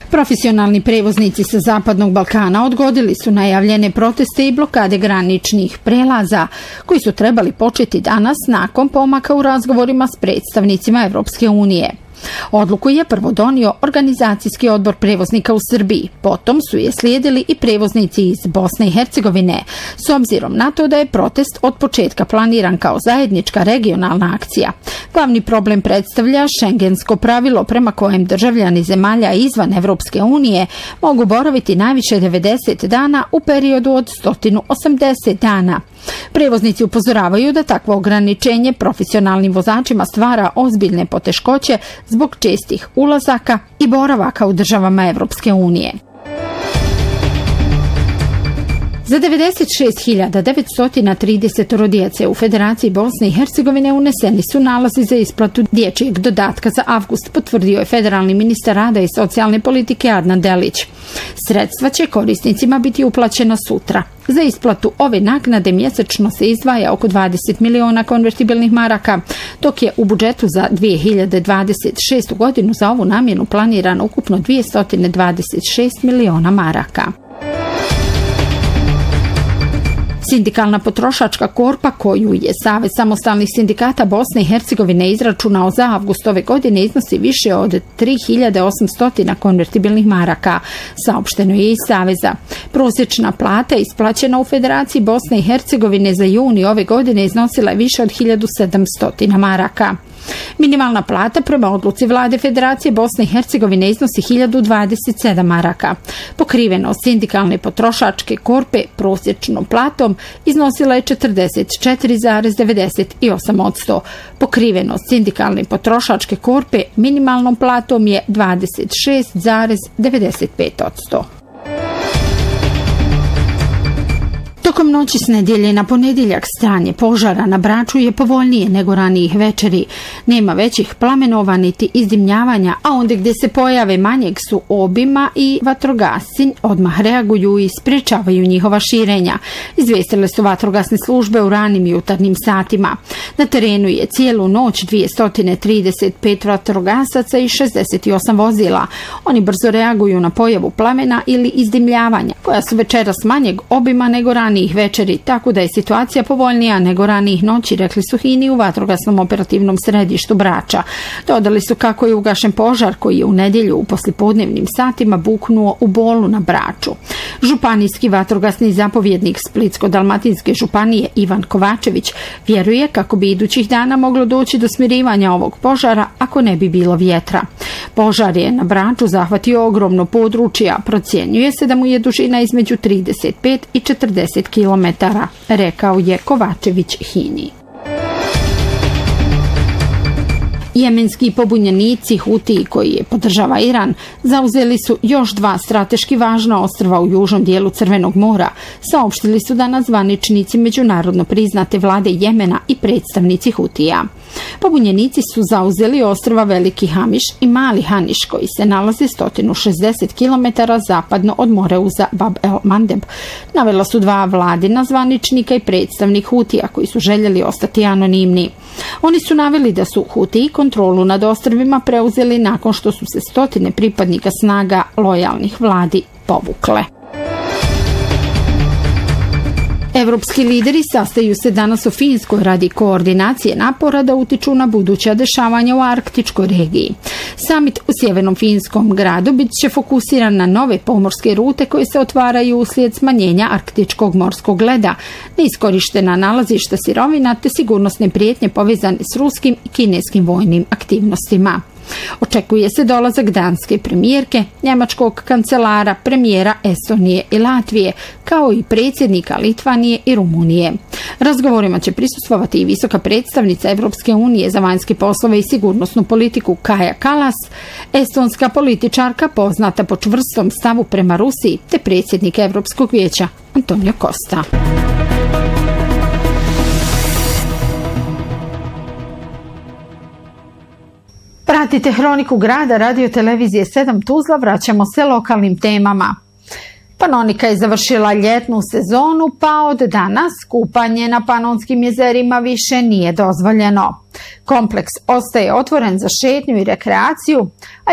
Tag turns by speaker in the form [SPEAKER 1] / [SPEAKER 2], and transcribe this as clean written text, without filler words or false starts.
[SPEAKER 1] Profesionalni prevoznici sa Zapadnog Balkana odgodili su najavljene proteste i blokade graničnih prelaza, koji su trebali početi danas nakon pomaka u razgovorima s predstavnicima Evropske unije. Odluku je prvo donio Organizacijski odbor prevoznika u Srbiji, potom su je slijedili i prevoznici iz Bosne i Hercegovine, s obzirom na to da je protest od početka planiran kao zajednička regionalna akcija. Glavni problem predstavlja šengensko pravilo prema kojem državljani zemalja izvan Evropske unije mogu boraviti najviše 90 dana u periodu od 180 dana. Prevoznici upozoravaju da takvo ograničenje profesionalnim vozačima stvara ozbiljne poteškoće zbog čestih ulazaka i boravaka u državama Evropske unije. Za 96.930 djece u Federaciji Bosne i Hercegovine uneseni su nalazi za isplatu dječjeg dodatka za avgust, potvrdio je federalni ministar rada i socijalne politike Adnan Delić. Sredstva će korisnicima biti uplaćena sutra. Za isplatu ove naknade mjesečno se izdvaja oko 20 miliona konvertibilnih maraka, dok je u budžetu za 2026. godinu za ovu namjenu planirano ukupno 226 miliona maraka. Sindikalna potrošačka korpa koju je Savez samostalnih sindikata Bosne i Hercegovine izračunao za avgust ove godine iznosi više od 3.800 konvertibilnih maraka, saopšteno je iz Saveza. Prosječna plata isplaćena u Federaciji Bosne i Hercegovine za juni ove godine iznosila je više od 1.700 maraka. Minimalna plata prema odluci vlade Federacije Bosne i Hercegovine iznosi 1.027 maraka. Pokrivenost sindikalne potrošačke korpe prosječnom platom iznosila je 44,98%. Pokrivenost sindikalne potrošačke korpe minimalnom platom je 26,95%. Tokom noći s nedjelje na ponedjeljak stanje požara na Braču je povoljnije nego ranijih večeri. Nema većih plamenova niti izdimljavanja, a ondje gdje se pojave manjeg su obima i vatrogasci odmah reaguju i sprječavaju njihova širenja. Izvijestile su vatrogasne službe u ranim jutarnjim satima. Na terenu je cijelu noć 235 vatrogasaca i 68 vozila. Oni brzo reaguju na pojavu plamena ili izdimljavanja, koja su večeras manjeg obima nego ranijih večeri, tako da je situacija povoljnija nego ranijih noći, rekli su HINI u vatrogasnom operativnom središtu Brača. Dodali su kako je ugašen požar koji je u nedjelju u poslijepodnevnim satima buknuo u Bolu na Braču. Županijski vatrogasni zapovjednik Splitsko-dalmatinske županije Ivan Kovačević vjeruje kako bi idućih dana moglo doći do smirivanja ovog požara ako ne bi bilo vjetra. Požar je na Braču zahvatio ogromno područje, a procjenjuje se da mu je dužina između 35 i 40 kilometara, rekao je Kovačević HINI. Jemenski pobunjenici Hutiji, koji je podržava Iran, zauzeli su još 2 strateški važna ostrva u južnom dijelu Crvenog mora, saopštili su danas zvaničnici međunarodno priznate vlade Jemena i predstavnici Hutija. Pobunjenici su zauzeli ostrva Veliki Hamiš i Mali Haniš, koji se nalaze 160 km zapadno od Moreuza Bab el Mandeb. Navela su 2 vladina zvaničnika i predstavnik Hutija koji su željeli ostati anonimni. Oni su naveli da su Hutiji kontrolu nad ostrvima preuzeli nakon što su se stotine pripadnika snaga lojalnih vladi povukle. Evropski lideri sastaju se danas u Finskoj radi koordinacije napora da utiču na buduća dešavanja u arktičkoj regiji. Samit u sjevernom finskom gradu bit će fokusiran na nove pomorske rute koje se otvaraju uslijed smanjenja arktičkog morskog leda, neiskorištena nalazišta sirovina te sigurnosne prijetnje povezane s ruskim i kineskim vojnim aktivnostima. Očekuje se dolazak danske premijerke, njemačkog kancelara, premijera Estonije i Latvije, kao i predsjednika Litvanije i Rumunije. Razgovorima će prisustvovati i visoka predstavnica Evropske unije za vanjske poslove i sigurnosnu politiku Kaja Kallas, estonska političarka poznata po čvrstom stavu prema Rusiji, te predsjednik Europskog vijeća Antonio Costa. Pratite Hroniku grada Radio televizije 7 Tuzla, vraćamo se lokalnim temama. Panonika je završila ljetnu sezonu, pa od danas kupanje na Panonskim jezerima više nije dozvoljeno. Kompleks ostaje otvoren za šetnju i rekreaciju, a